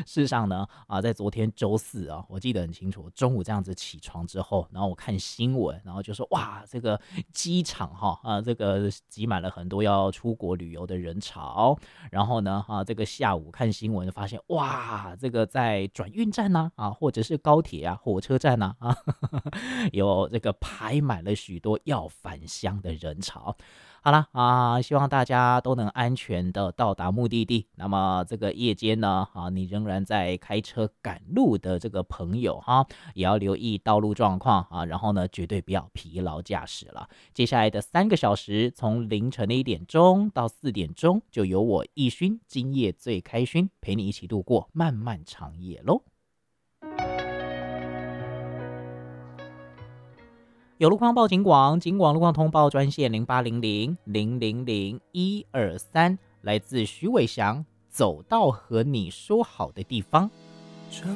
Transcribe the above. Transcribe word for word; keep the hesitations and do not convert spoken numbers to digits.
事实上呢，啊，在昨天周四啊，我记得很清楚，中午这样子起床之后，然后我看新闻，然后就说哇，这个机场哈啊，这个挤满了很多要出国旅游的人潮。然后呢，啊，这个下午看新闻发现，哇，这个在转运站呐、啊，或者是高铁啊、火车站呐、啊，有这个排满了许多要返乡的人潮。好啦啊，希望大家都能安全的到达目的地。那么这个夜间呢，啊，你仍然在开车赶路的这个朋友哈，也要留意道路状况啊，然后呢，绝对不要疲劳驾驶了。接下来的三个小时，从凌晨的一点钟到四点钟，就由我奕勋今夜最开勋陪你一起度过漫漫长夜喽。有路况报警广，警广路况通报专线零八零零零零零一二三，来自徐伟翔，走到和你说好的地方。 这